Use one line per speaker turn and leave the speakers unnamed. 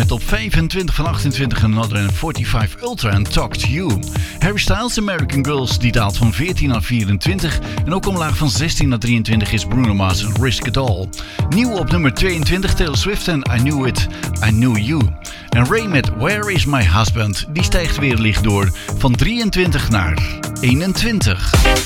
met op 25 van 28 Another 45 Ultra en Talk to You. Harry Styles, American Girls, die daalt van 14 naar 24. En ook omlaag van 16 naar 23 is Bruno Mars Risk It All. Nieuw op nummer 22 Taylor Swift en I Knew It, I Knew You. En Ray met Where Is My Husband, die stijgt weer licht door van 23 naar 21.